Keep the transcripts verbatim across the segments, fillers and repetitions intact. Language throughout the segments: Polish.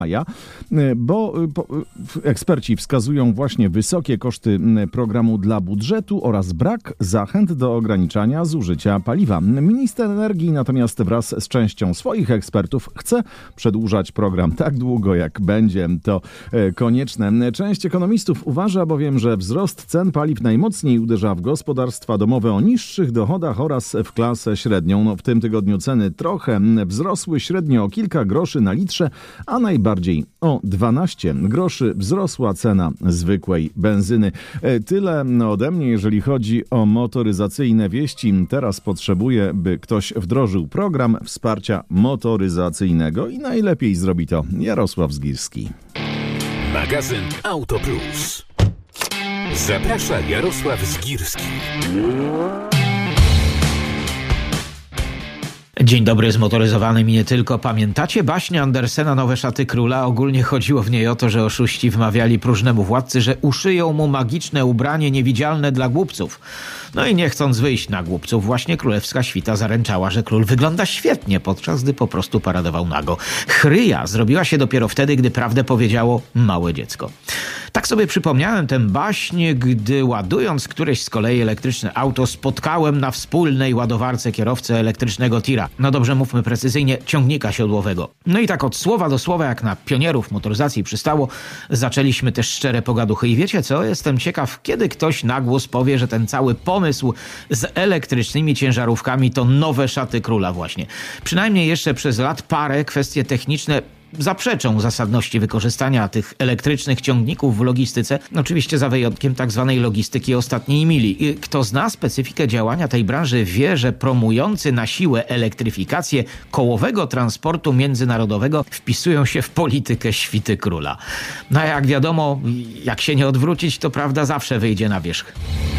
Ja, bo eksperci wskazują właśnie wysokie koszty programu dla budżetu oraz brak zachęt do ograniczania zużycia paliwa. Minister energii natomiast wraz z częścią swoich ekspertów chce przedłużać program tak długo, jak będzie to konieczne. Część ekonomistów uważa bowiem, że wzrost cen paliw najmocniej uderza w gospodarstwa domowe o niższych dochodach oraz w klasę średnią. No, w tym tygodniu ceny trochę wzrosły, średnio o kilka groszy na litrze, a najbardziej Bardziej o dwanaście groszy wzrosła cena zwykłej benzyny. Tyle ode mnie, jeżeli chodzi o motoryzacyjne wieści. Teraz potrzebuję, by ktoś wdrożył program wsparcia motoryzacyjnego i najlepiej zrobi to Jarosław Zgirski. Magazyn Auto Plus. Zaprasza Jarosław Zgirski. Dzień dobry, zmotoryzowanym i nie tylko. Pamiętacie baśnię Andersena Nowe szaty króla? Ogólnie chodziło w niej o to, że oszuści wmawiali próżnemu władcy, że uszyją mu magiczne ubranie niewidzialne dla głupców. No i nie chcąc wyjść na głupców, właśnie królewska świta zaręczała, że król wygląda świetnie, podczas gdy po prostu paradował nago. Chryja zrobiła się dopiero wtedy, gdy prawdę powiedziało małe dziecko. Tak sobie przypomniałem tę baśń, gdy ładując któreś z kolei elektryczne auto, spotkałem na wspólnej ładowarce kierowcę elektrycznego tira. No dobrze, mówmy precyzyjnie, ciągnika siodłowego. No i tak od słowa do słowa, jak na pionierów motoryzacji przystało, zaczęliśmy też szczere pogaduchy. I wiecie co? Jestem ciekaw, kiedy ktoś na głos powie, że ten cały pomysł z elektrycznymi ciężarówkami to nowe szaty króla właśnie. Przynajmniej jeszcze przez lat parę kwestie techniczne zaprzeczą zasadności wykorzystania tych elektrycznych ciągników w logistyce, oczywiście za wyjątkiem tak zwanej logistyki ostatniej mili. Kto zna specyfikę działania tej branży, wie, że promujący na siłę elektryfikację kołowego transportu międzynarodowego wpisują się w politykę świty króla. No a jak wiadomo, jak się nie odwrócić, to prawda zawsze wyjdzie na wierzch.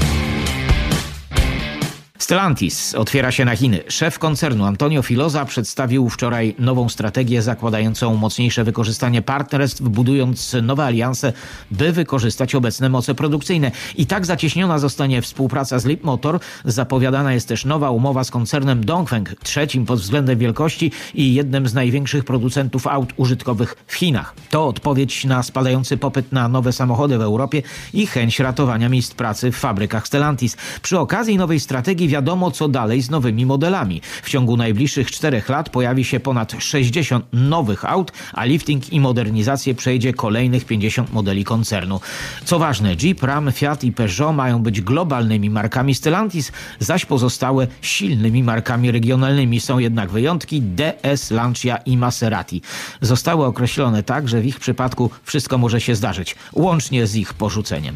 Stellantis otwiera się na Chiny. Szef koncernu Antonio Filosa przedstawił wczoraj nową strategię zakładającą mocniejsze wykorzystanie partnerstw, budując nowe alianse, by wykorzystać obecne moce produkcyjne. I tak zacieśniona zostanie współpraca z Leapmotor. Zapowiadana jest też nowa umowa z koncernem Dongfeng, trzecim pod względem wielkości i jednym z największych producentów aut użytkowych w Chinach. To odpowiedź na spadający popyt na nowe samochody w Europie i chęć ratowania miejsc pracy w fabrykach Stellantis. Przy okazji nowej strategii wiadomo, co dalej z nowymi modelami. W ciągu najbliższych czterech lat pojawi się ponad sześćdziesiąt nowych aut, a lifting i modernizację przejdzie kolejnych pięćdziesiąt modeli koncernu. Co ważne, Jeep, Ram, Fiat i Peugeot mają być globalnymi markami Stellantis, zaś pozostałe silnymi markami regionalnymi. Są jednak wyjątki: D S, Lancia i Maserati. Zostały określone tak, że w ich przypadku wszystko może się zdarzyć, łącznie z ich porzuceniem.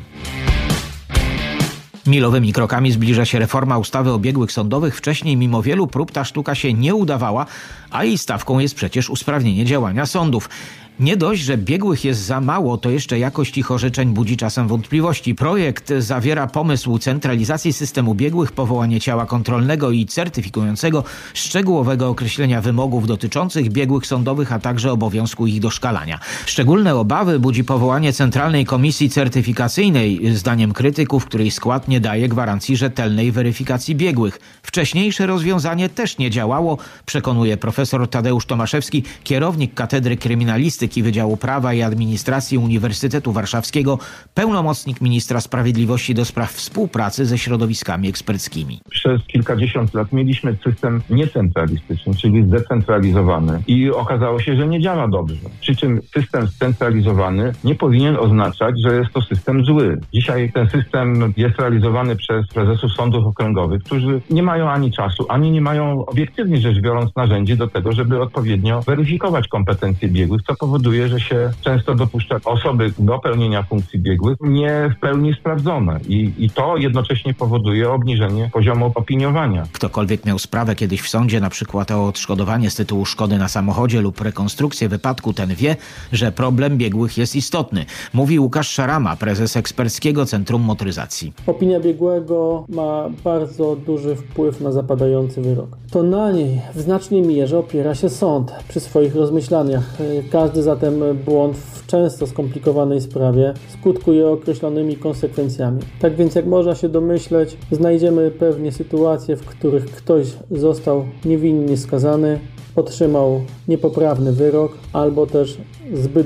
Milowymi krokami zbliża się reforma ustawy o biegłych sądowych. Wcześniej mimo wielu prób ta sztuka się nie udawała, a jej stawką jest przecież usprawnienie działania sądów. Nie dość, że biegłych jest za mało, to jeszcze jakość ich orzeczeń budzi czasem wątpliwości. Projekt zawiera pomysł centralizacji systemu biegłych, powołanie ciała kontrolnego i certyfikującego, szczegółowego określenia wymogów dotyczących biegłych sądowych, a także obowiązku ich doszkalania. Szczególne obawy budzi powołanie Centralnej Komisji Certyfikacyjnej, zdaniem krytyków, której skład nie daje gwarancji rzetelnej weryfikacji biegłych. Wcześniejsze rozwiązanie też nie działało, przekonuje profesor Tadeusz Tomaszewski, kierownik Katedry Kryminalistyki Wydziału Prawa i Administracji Uniwersytetu Warszawskiego, pełnomocnik ministra sprawiedliwości do spraw współpracy ze środowiskami eksperckimi. Przez kilkadziesiąt lat mieliśmy system niecentralistyczny, czyli zdecentralizowany, i okazało się, że nie działa dobrze. Przy czym system scentralizowany nie powinien oznaczać, że jest to system zły. Dzisiaj ten system jest realizowany przez prezesów sądów okręgowych, którzy nie mają ani czasu, ani nie mają, obiektywnie rzecz biorąc, narzędzi do tego, żeby odpowiednio weryfikować kompetencje biegłych, co powoduje, że się często dopuszcza osoby do pełnienia funkcji biegłych nie w pełni sprawdzone i, i to jednocześnie powoduje obniżenie poziomu opiniowania. Ktokolwiek miał sprawę kiedyś w sądzie, na przykład o odszkodowanie z tytułu szkody na samochodzie lub rekonstrukcję wypadku, ten wie, że problem biegłych jest istotny. Mówi Łukasz Szarama, prezes Eksperckiego Centrum Motoryzacji. Opinia biegłego ma bardzo duży wpływ na zapadający wyrok. To na niej w znacznej mierze opiera się sąd przy swoich rozmyślaniach. Każdy zatem błąd w często skomplikowanej sprawie skutkuje określonymi konsekwencjami. Tak więc, jak można się domyśleć, znajdziemy pewnie sytuacje, w których ktoś został niewinnie skazany, otrzymał niepoprawny wyrok albo też zbyt